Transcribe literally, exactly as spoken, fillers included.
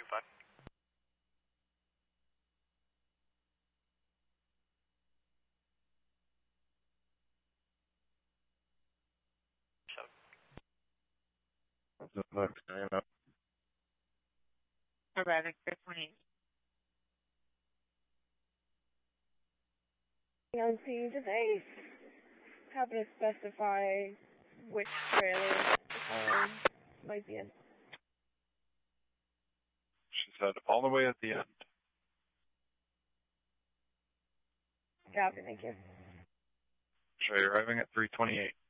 five. Alright, Victor twenty. On scene, do they happen to specify which trailer um, might be in? She said all the way at the end. Copy, thank you. Should be arriving at three twenty-eight.